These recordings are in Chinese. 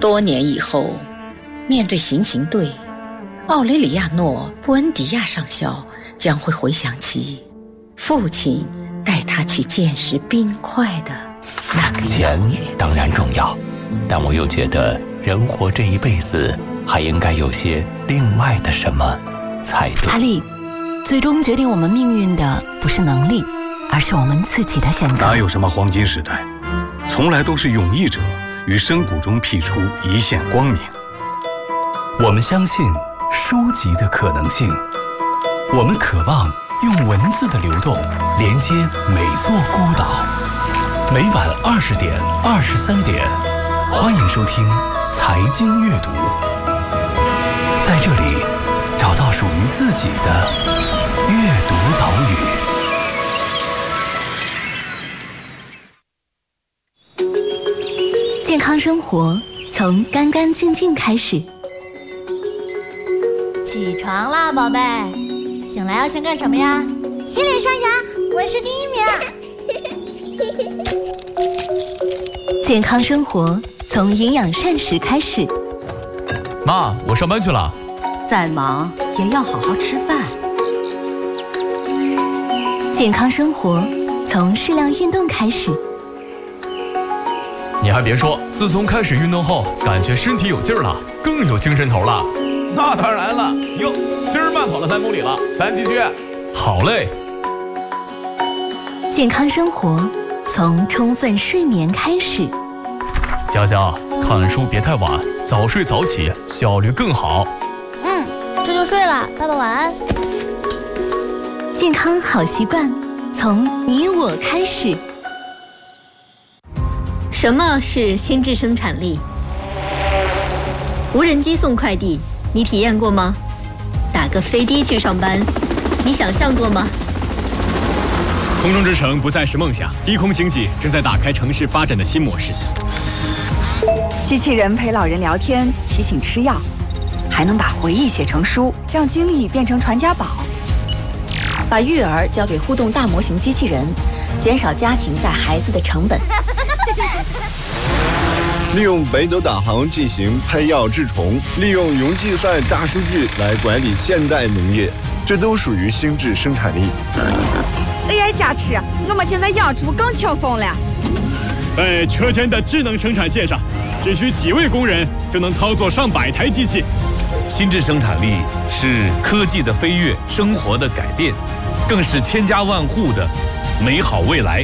多年以后，面对行刑队，奥雷里亚诺·布恩迪亚上校将会回想起父亲带他去见识冰块的那个钱当然重要，但我又觉得人活这一辈子还应该有些另外的什么才对。 阿丽，最终决定我们命运的不是能力，而是我们自己的选择。 哪有什么黄金时代，从来都是勇毅者于深谷中辟出一线光明。 我们相信书籍的可能性，我们渴望用文字的流动连接每座孤岛。每晚20点、23点，欢迎收听财经阅读，在这里找到属于自己的阅读岛屿。健康生活从干干净净开始。 起床啦，宝贝！醒来要先干什么呀？ 洗脸刷牙，我是第一名。 健康生活从营养膳食开始。 妈，我上班去了。 再忙也要好好吃饭。 健康生活从适量运动开始。 你还别说，自从开始运动后，感觉身体有劲儿了，更有精神头了。 那当然了，哟，今儿慢跑了3公里了，咱继续。 好嘞。 健康生活从充分睡眠开始。 佳佳，看书别太晚，早睡早起，效率更好。 这就睡了，爸爸晚安。 健康好习惯从你我开始。 什么是心智生产力？无人机送快递，你体验过吗？打个飞的去上班，你想象过吗？ 空中之城不再是梦想，低空经济正在打开城市发展的新模式。 机器人陪老人聊天，提醒吃药，还能把回忆写成书，让经历变成传家宝。 把育儿交给互动大模型机器人，减少家庭带孩子的成本。 利用北斗导航进行拍药治虫，利用云计算大数据来管理现代农业，这都属于心智生产力。 AI 加持，我们现在养猪更轻松了。 在车间的智能生产线上，只需几位工人就能操作上百台机器。 心智生产力是科技的飞跃，生活的改变，更是千家万户的美好未来。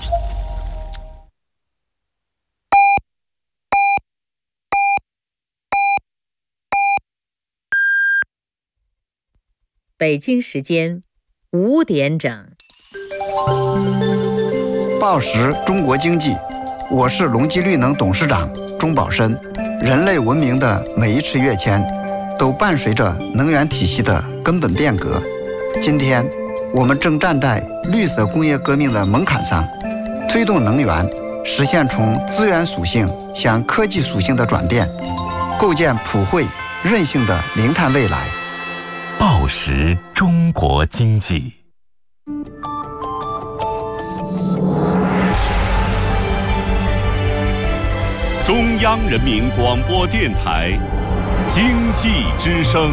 北京时间5点整。 报时中国经济，我是隆基绿能董事长钟宝申。人类文明的每一次跃迁，都伴随着能源体系的根本变革。今天，我们正站在绿色工业革命的门槛上，推动能源实现从资源属性向科技属性的转变，构建普惠、韧性的零碳未来。 报时中国经济。 中央人民广播电台经济之声。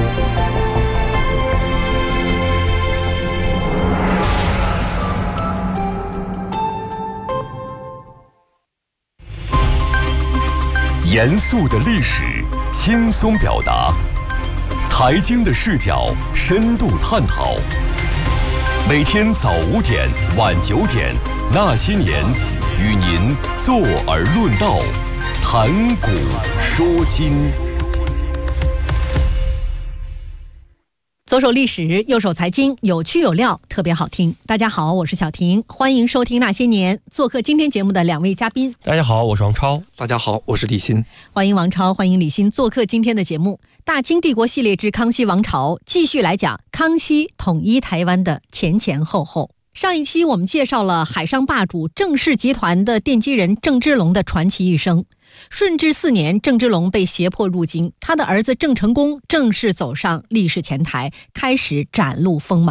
严肃的历史，轻松表达。财经的视角，深度探讨。每天早5点、晚9点，那些年，与您坐而论道，谈古说今。 左手历史，右手财经，有趣有料，特别好听。大家好，我是小婷，欢迎收听那些年。做客今天节目的2位嘉宾。 大家好，我是王超。 大家好，我是李欣。 欢迎王超，欢迎李欣做客今天的节目。大清帝国系列之康熙王朝，继续来讲康熙统一台湾的前前后后。上一期我们介绍了海上霸主郑氏集团的奠基人郑芝龙的传奇一生。顺治4年，郑芝龙被胁迫入京，他的儿子郑成功正式走上历史前台，开始崭露锋芒。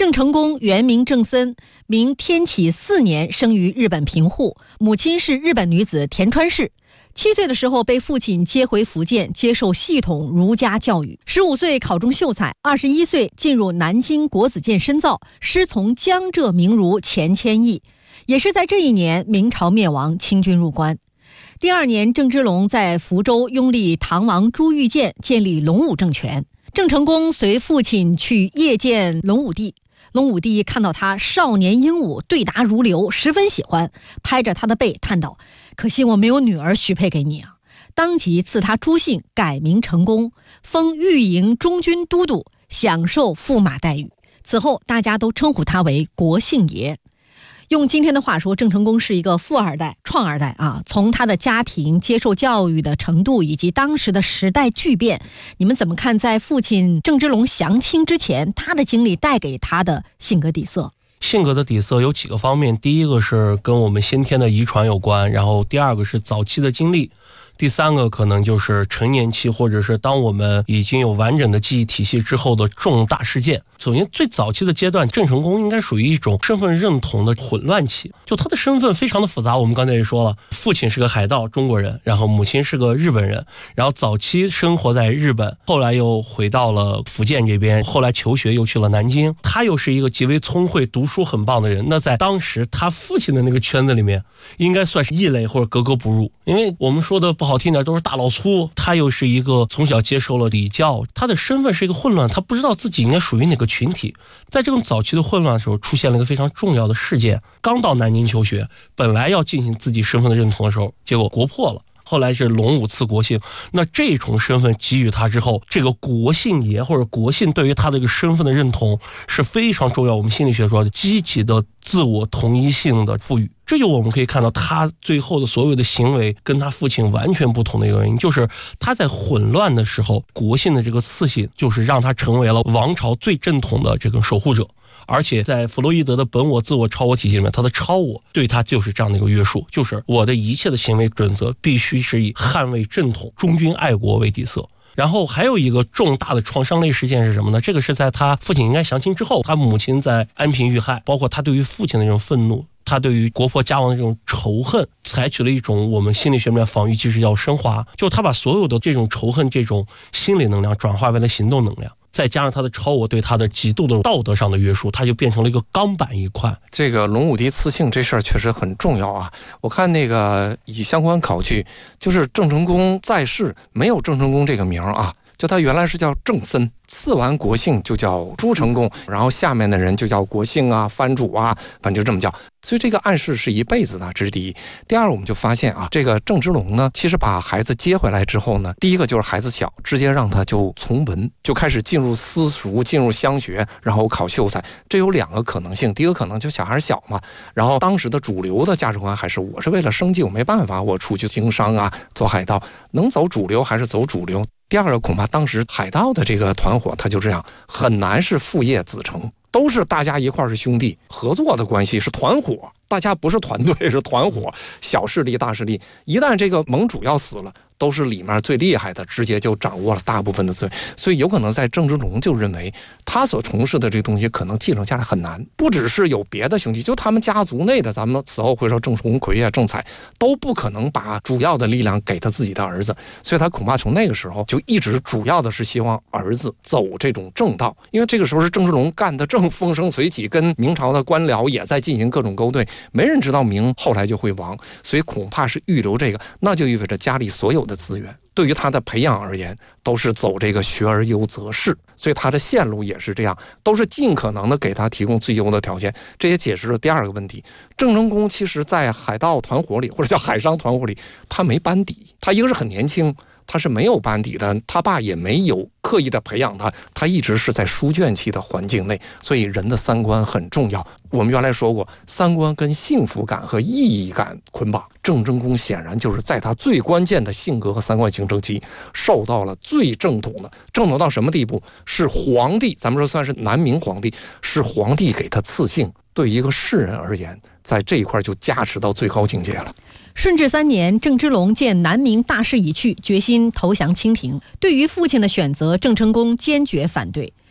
郑成功原名郑森，明天启4年生于日本平户，母亲是日本女子田川氏。7岁的时候被父亲接回福建，接受系统儒家教育。15岁考中秀才，21岁进入南京国子监深造，师从江浙名儒钱谦益。也是在这一年，明朝灭亡，清军入关。第2年，郑芝龙在福州拥立唐王朱玉建，建立隆武政权。郑成功随父亲去谒见隆武帝，隆武帝看到他少年英武，对答如流，十分喜欢，拍着他的背叹道：“可惜我没有女儿许配给你啊！”当即赐他朱姓，改名成功，封御营中军都督，享受驸马待遇。此后大家都称呼他为国姓爷。用今天的话说，郑成功是一个富二代、创二代啊！从他的家庭接受教育的程度，以及当时的时代巨变，你们怎么看在父亲郑芝龙降清之前，他的经历带给他的性格底色？ 性格的底色有几个方面，第一个是跟我们先天的遗传有关，然后第二个是早期的经历，第三个可能就是成年期，或者是当我们已经有完整的记忆体系之后的重大事件。首先最早期的阶段，郑成功应该属于一种身份认同的混乱期，就他的身份非常的复杂。我们刚才也说了，父亲是个海盗中国人，然后母亲是个日本人，然后早期生活在日本，后来又回到了福建这边，后来求学又去了南京。他又是一个极为聪慧、读书很棒的人，那在当时他父亲的那个圈子里面应该算是异类或者格格不入，因为我们说的不好听点都是大老粗，他又是一个从小接受了礼教，他的身份是一个混乱，他不知道自己应该属于哪个群体。在这种早期的混乱的时候，出现了一个非常重要的事件，刚到南京求学，本来要进行自己身份的认同的时候，结果国破了，后来是隆武赐国姓。那这种身份给予他之后，这个国姓爷或者国姓对于他的一个身份的认同是非常重要，我们心理学说积极的自我同一性的赋予。这就我们可以看到他最后的所有的行为跟他父亲完全不同的一个原因，就是他在混乱的时候，国姓的这个赐姓就是让他成为了王朝最正统的这个守护者。而且在弗洛伊德的本我、自我、超我体系里面，他的超我对他就是这样的一个约束，就是我的一切的行为准则必须是以捍卫正统、忠君爱国为底色。然后还有一个重大的创伤类事件是什么呢？这个是在他父亲应该降清之后，他母亲在安平遇害，包括他对于父亲的这种愤怒，他对于国破家亡的这种仇恨，采取了一种我们心理学里面防御机制叫升华，就是他把所有的这种仇恨、这种心理能量转化为了行动能量，再加上他的超我对他的极度的道德上的约束，他就变成了一个钢板一块。 这个隆武帝赐姓这事儿确实很重要啊！我看那个以相关考据，就是郑成功在世没有郑成功这个名啊，就他原来是叫郑森，赐完国姓就叫朱成功，然后下面的人就叫国姓啊、藩主啊，反正就这么叫。所以这个暗示是一辈子的，这是第一。第二，我们就发现啊，这个郑芝龙呢，其实把孩子接回来之后呢，第一个就是孩子小，直接让他就从文，就开始进入私塾，进入乡学，然后考秀才。这有2个可能性，第一个可能就小孩小嘛，然后当时的主流的价值观还是我是为了生计，我没办法，我出去经商啊，做海盗，能走主流还是走主流。第二个恐怕当时海盗的这个团伙，他就这样很难是父业子承，都是大家一块是兄弟合作的关系，是团伙，大家不是团队，是团伙，小势力大势力，一旦这个盟主要死了，都是里面最厉害的，直接就掌握了大部分的资源。所以有可能在郑芝龙就认为他所从事的这东西可能继承下来很难，不只是有别的兄弟，就他们家族内的，咱们此后会说郑鸿逵啊、郑采都不可能把主要的力量给他自己的儿子，所以他恐怕从那个时候就一直主要的是希望儿子走这种正道，因为这个时候是郑芝龙干的正风生水起，跟明朝的官僚也在进行各种勾兑，没人知道明后来就会亡，所以恐怕是预留这个，那就意味着家里所有的资源对于他的培养而言都是走这个学而优则仕，所以他的线路也是这样，都是尽可能的给他提供最优的条件。这也解释了第二个问题，郑成功其实在海盗团伙里或者叫海商团伙里，他没班底，他一个是很年轻，他是没有班底的，他爸也没有刻意的培养他，他一直是在书卷气的环境内，所以人的三观很重要。我们原来说过，三观跟幸福感和意义感捆绑，郑成功显然就是在他最关键的性格和三观形成期受到了最正统的，正统到什么地步？是皇帝，咱们说算是南明皇帝，是皇帝给他赐姓，对一个士人而言，在这一块就加持到最高境界了。 顺治3年，郑芝龙见南明大势已去，决心投降清廷。对于父亲的选择，郑成功坚决反对。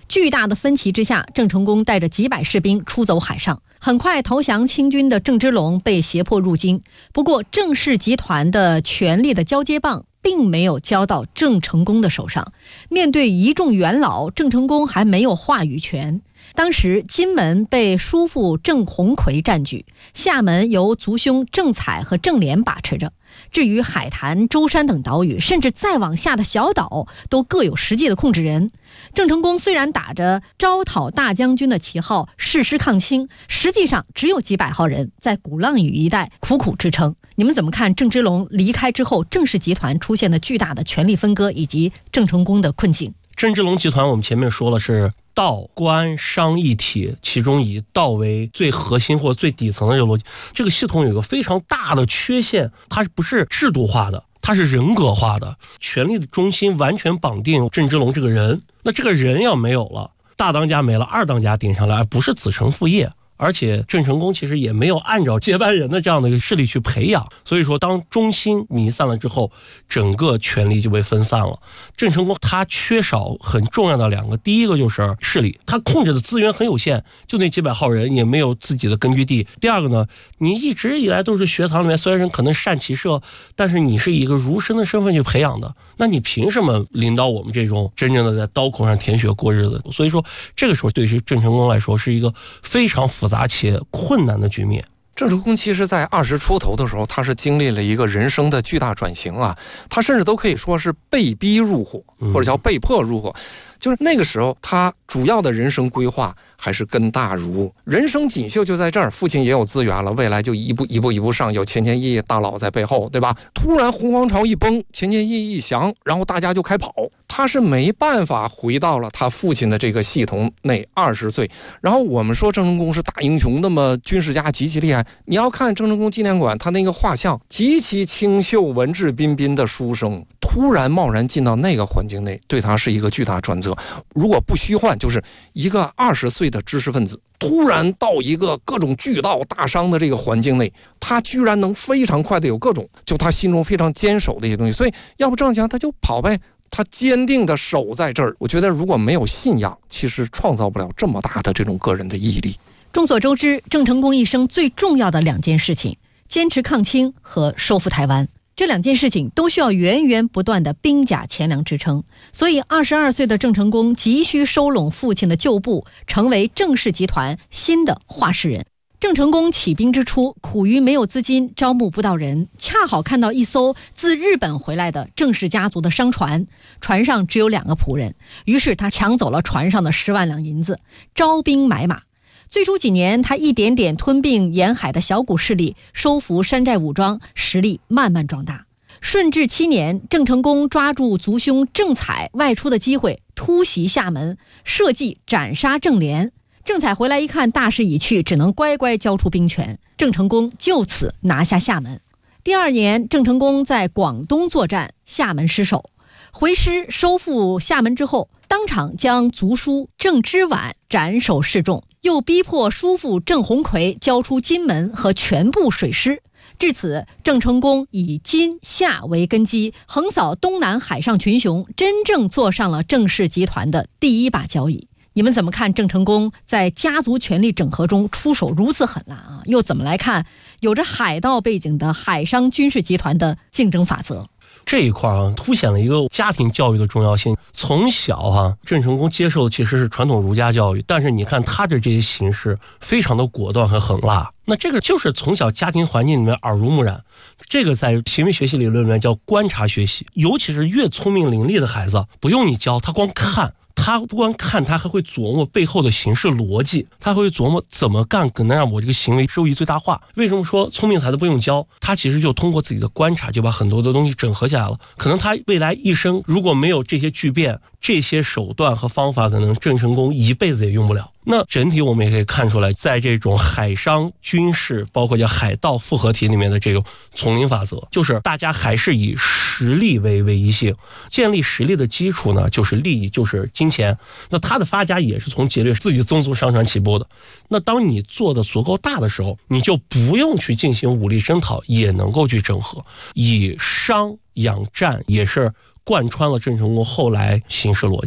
巨大的分歧之下，郑成功带着几百士兵出走海上。很快投降清军的郑芝龙被胁迫入京，不过郑氏集团的权力的交接棒并没有交到郑成功的手上。面对一众元老，郑成功还没有话语权。当时金门被叔父郑鸿逵占据，厦门由族兄郑采和郑莲把持着。至于海坛、舟山等岛屿，甚至再往下的小岛，都各有实际的控制人。郑成功虽然打着招讨大将军的旗号誓师抗清，实际上只有几百号人在鼓浪屿一带苦苦支撑。你们怎么看郑芝龙离开之后，郑氏集团出现的巨大的权力分割以及郑成功的困境？ 郑芝龙集团我们前面说了是道官商一体，其中以道为最核心或最底层的这个逻辑。这个系统有一个非常大的缺陷，它不是制度化的，它是人格化的，权力的中心完全绑定郑芝龙这个人。那这个人要没有了，大当家没了，二当家顶上来，不是子承父业。而且郑成功其实也没有按照接班人的这样的一个势力去培养，所以说当中心弥散了之后，整个权力就被分散了。郑成功他缺少很重要的两个，第一个就是势力，他控制的资源很有限，就那几百号人，也没有自己的根据地。第二个呢，你一直以来都是学堂里面，虽然可能善骑射，但是你是以一个儒生的身份去培养的，那你凭什么领导我们这种真正的在刀口上舔血过日子？所以说这个时候对于郑成功来说是一个非常复杂且困难的局面。 郑成功其实在20出头的时候，他是经历了一个人生的巨大转型啊，他甚至都可以说是被逼入伙，或者叫被迫入伙。就是那个时候他主要的人生规划还是根大儒，人生锦绣就在这儿，父亲也有资源了，未来就一步上，有钱毅大佬在背后，对吧？突然洪荒朝一崩，钱毅一降，然后大家就开跑，他是没办法回到了他父亲的这个系统内。20岁，然后我们说郑成功是大英雄，那么军事家极其厉害，你要看郑成功纪念馆，他那个画像极其清秀文质彬彬的书生，突然贸然进到那个环境内，对他是一个巨大转折。如果不虚幻，就是一个20岁的知识分子突然到一个各种巨盗大商的这个环境内，他居然能非常快的有各种就他心中非常坚守的一些东西。所以要不郑强他就跑呗，他坚定的守在这儿。我觉得如果没有信仰，其实创造不了这么大的这种个人的毅力。 众所周知，郑成功一生最重要的两件事情，坚持抗清和收复台湾，这两件事情都需要源源不断的兵甲钱粮支撑。所以22岁的郑成功急需收拢父亲的旧部，成为郑氏集团新的话事人。郑成功起兵之初，苦于没有资金，招募不到人，恰好看到一艘自日本回来的郑氏家族的商船，船上只有2个仆人，于是他抢走了船上的10万两银子，招兵买马。最初几年，他一点点吞并沿海的小股势力，收服山寨武装，实力慢慢壮大。顺治7年，郑成功抓住族兄郑采外出的机会，突袭厦门，设计斩杀郑莲。郑采回来一看，大势已去，只能乖乖交出兵权。郑成功就此拿下厦门。第2年，郑成功在广东作战，厦门失守。回师收复厦门之后，当场将族叔郑芝绾斩首示众，又逼迫叔父郑鸿逵交出金门和全部水师。至此，郑成功以金厦为根基，横扫东南海上群雄，真正坐上了郑氏集团的第一把交椅。你们怎么看郑成功在家族权力整合中出手如此狠辣啊？又怎么来看有着海盗背景的海商军事集团的竞争法则？ 这一块凸显了一个家庭教育的重要性。从小郑成功接受的其实是传统儒家教育，但是你看他的这些形式非常的果断和狠辣，那这个就是从小家庭环境里面耳濡目染。这个在行为学习理论里面叫观察学习，尤其是越聪明伶俐的孩子，不用你教，他光看，他不光看，他还会琢磨背后的形式逻辑，他会琢磨怎么干可能让我这个行为收益最大化。为什么说聪明孩子不用教？他其实就通过自己的观察，就把很多的东西整合起来了。可能他未来一生如果没有这些巨变，这些手段和方法，可能郑成功一辈子也用不了。那整体我们也可以看出来，在这种海商军事包括叫海盗复合体里面的这种丛林法则，就是大家还是以实力为唯一性，建立实力的基础呢就是利益，就是金钱。那他的发家也是从劫掠自己宗族商船起步的。那当你做的足够大的时候，你就不用去进行武力征讨，也能够去整合，以商养战也是贯穿了郑成功后来行事逻辑。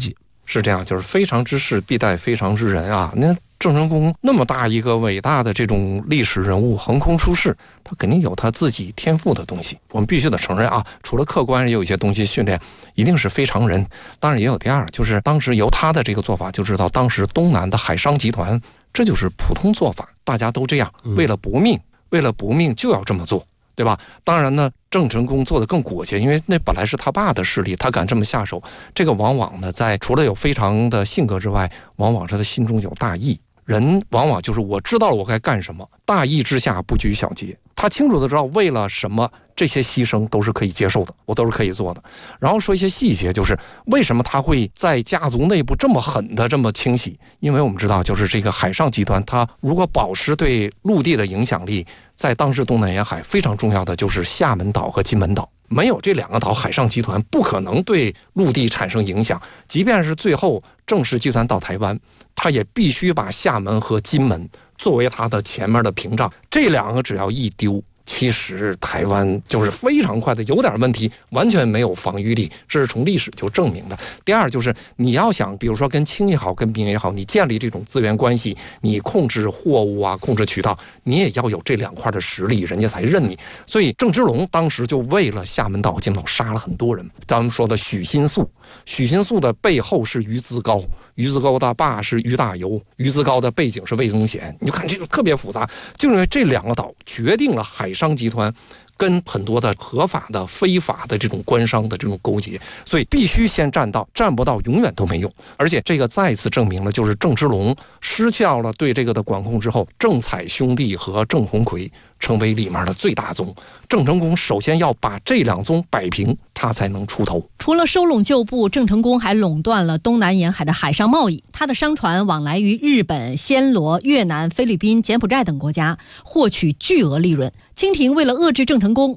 是这样，就是非常之事必待非常之人啊。那郑成功那么大一个伟大的这种历史人物横空出世，他肯定有他自己天赋的东西，我们必须得承认啊。除了客观也有一些东西训练，一定是非常人。当然也有第二，就是当时由他的这个做法就知道，当时东南的海商集团这就是普通做法，大家都这样，为了搏命就要这么做，对吧？当然呢，郑成功做得更果决，因为那本来是他爸的势力，他敢这么下手，这个往往呢，在除了有非常的性格之外，往往是他心中有大义。人往往就是我知道了我该干什么，大义之下不拘小节。他清楚的知道为了什么这些牺牲都是可以接受的，我都是可以做的。然后说一些细节，就是为什么他会在家族内部这么狠的这么清洗？因为我们知道，就是这个海上集团，它如果保持对陆地的影响力，在当时东南沿海非常重要的就是厦门岛和金门岛。没有这两个岛，海上集团不可能对陆地产生影响。即便是最后郑氏集团到台湾，他也必须把厦门和金门作为他的前面的屏障。这两个只要一丢，其实台湾就是非常快的有点问题，完全没有防御力，这是从历史就证明的。第二就是你要想，比如说跟清也好，跟兵也好，你建立这种资源关系，你控制货物啊，控制渠道，你也要有这两块的实力，人家才认你。所以郑芝龙当时就为了厦门岛、金门岛杀了很多人。咱们说的许新素，许新素的背后是于资高，于资高的爸是于大猷，于资高的背景是魏忠贤。你就看这个特别复杂，就因为这两个岛决定了海商集团跟很多的合法的、非法的这种官商的这种勾结，所以必须先占道，占不到永远都没用。而且这个再一次证明了，就是郑芝龙失掉了对这个的管控之后，郑彩兄弟和郑鸿逵成为里面的最大宗。郑成功首先要把这两宗摆平，他才能出头。 除了收拢旧部，郑成功还垄断了东南沿海的海上贸易。他的商船往来于日本、暹罗、越南、菲律宾、柬埔寨等国家，获取巨额利润。清廷为了遏制郑成功，